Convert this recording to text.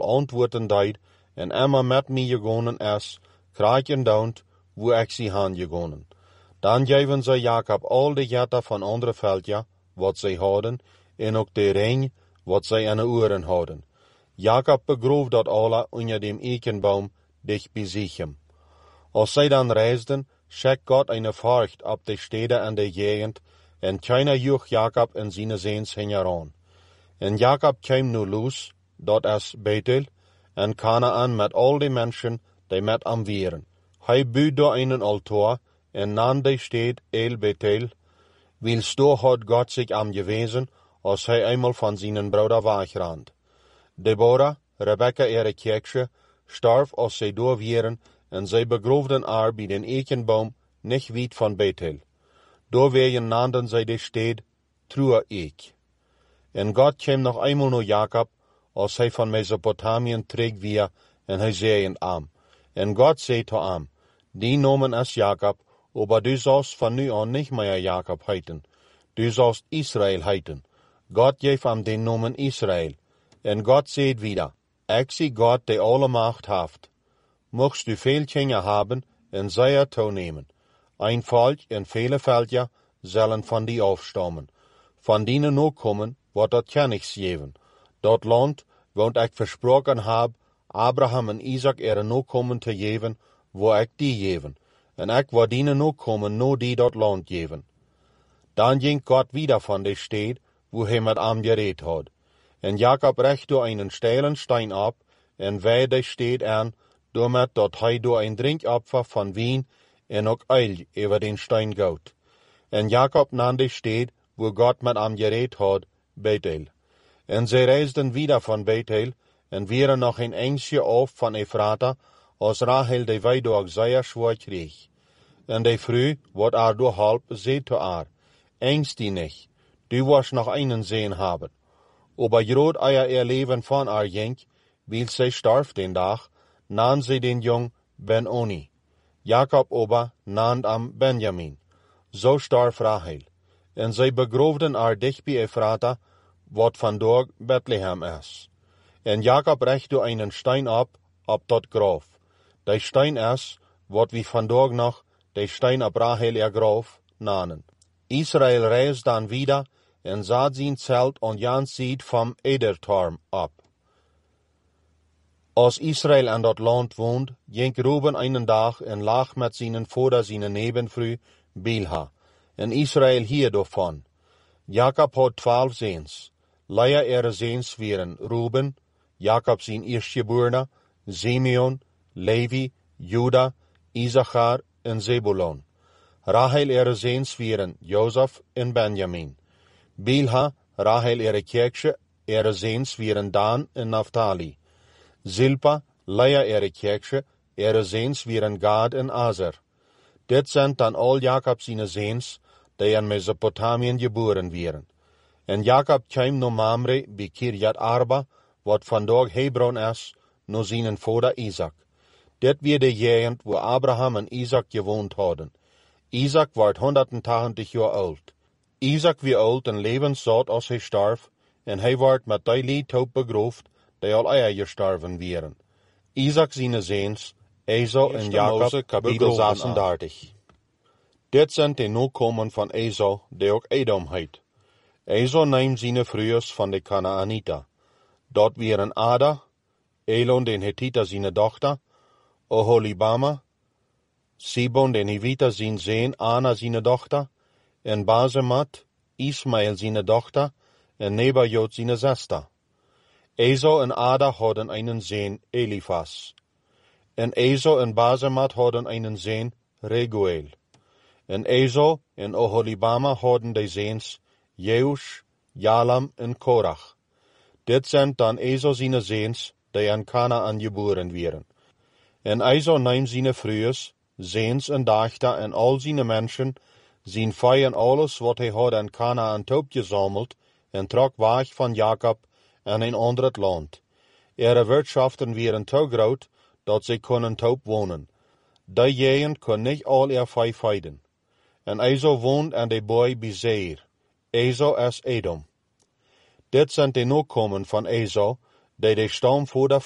antwoorden deed en emma met mij gegonen is, krijgen doont, wo ik zie haan gegonen. Dan geven zij Jacob al de jatten van andere veldja, wat zij hadden, en ook de ring, wat zij aan de oren hadden. Jacob begroof dat alle onder dem eikenboom dicht bij Sichem. Als zij dan reisden, schickt God een furcht op de steden en de gegend, en keiner joeg Jacob en zijn zoons hieraan. En Jacob kwam nu los, dat is Bethel, en Kanaan met al de mensen die met hem waren. Hij bouwde daar een altaar, en nam de stad El Bethel, wils daar had God zich am gewezen, als hij eenmaal van zijn broeder wegrand. Deborah, Rebecca ihre kerkje, starf als zij daar waren, en zij begroefden haar bij den eikenboom niet weit van Bethel. Daar nanden zij de stad Trua-eek. En God kwam nog eenmaal naar Jacob, als hij van Mesopotamien terug weer, en hij zei aan hem. En God zei tot hem, die nomen is Jacob, aber du zalst van nu aan niet meer Jacob heiten. Du zalst Israël heiten. God geeft hem den nomen Israël. En God zei wieder, ik zie God die alle macht heeft. Mocht du veel kinderen hebben en zij er toenemen. Een volk en vele veldja zullen van die afstammen. Van die nakomen wordt dat kennis geven. Dat land, want ik versproken heb, Abraham en Isaac er nakomen te geven, waar ik die geven. En ik wil die nakomen no die dat land geven. Dan ging God wieder van de stad, wo hij met hem gereed had. En Jacob recht door een steilen steen op, en wij de stad aan, doormet dat hij door een drinkopfer van wien en ook eil over den steen goot. En Jacob nam de stad, wo God met hem gereed had, Bethel. En zij reisden wieder van Bethel, en waren nog een eindje af van Ephrata, als Rachel de weidorg zeer zwaar kreeg. En de vrouw, wat haar door halp, zei te haar, engst die niet, du was nog einen zeen hebben. Aber groot eier leven van haar ging, wil zij starf den dag, nam zij den jong Ben-Oni. Jacob aber nam am Benjamin. Zo starf Rachel. En zij begroefden haar dicht bij Ephrata, wat vandaag Bethlehem is. En Jacob recht door een steen op dat graf. De steen is, wat we vandaag nog de steen op Rachel graf namen. Israël reist dan wieder en zat zijn zelt aan Jan ziet van Edertorm op. Als Israël aan dat land woont, ging Ruben een dag en lag met zijn vader zijn nevenvrouw Bilha. En Israël hier daarvan. Jacob had 12 zoons. Leia ihre zoons waren Ruben, Jacob zijn eerstgeborene, Simeon, Levi, Juda, Issachar en Zebulon. Rachel ihre zoons waren Jozef en Benjamin. Bilha, Rachel ihre kerkje, ihre zoons waren Dan en Naphtali. Zilpa, Leia ihre kerkje, ihre zoons waren Gad en Aser. Dit zijn dan al Jacob zijn zoons, die in Mesopotamien geboren waren. En Jacob kwam naar Mamre bij Kirjat Arba, wat vandaag Hebron is, naar zijn vader Isaac. Dit weer de gegend waar Abraham en Isaac gewoond hadden. Isaac werd 180 jaar oud. Isaac werd oud en levenszat als hij starf, en hij werd met die lied hoop begroefd, die al eier gestorven waren. Isaac zijn zoons, Esau en Jacob, kapitel 36. Dit zijn de nakomen van Esau, die ook Edom heet. Esau nam zijn vrouws van de Kanaanita. Dat waren Ada, Elon den Hethiter zijn dochter, Oholibama, Sibon den Hiviter zijn zoon Ana zijn dochter, en Basemat, Ismael zijn dochter, en Nebajot zijn zuster. Esau en Ada hadden een zoon Elifas. En Esau en Basemat hadden een zoon Reguel. En Esau en Oholibama hadden de zoons Jeush, Jalam en Korach. Dit zijn dan Esau zijn zoons, die aan Kanaan geboren waren. En Esau nam zijn vrouws, zoons en dochter en al zijn mensen, zijn vee en alles wat hij had aan Kanaan opgezameld, en trok weg van Jacob en een ander land. Ihre wirtschaften waren te groot, dat zij konden top wonen. Die gegend kon niet al ihr vee veiden. En Esau woont aan de boy bij Seir. Esau is Edom. Dit zijn de nakomen van Esau, die de stamvoerder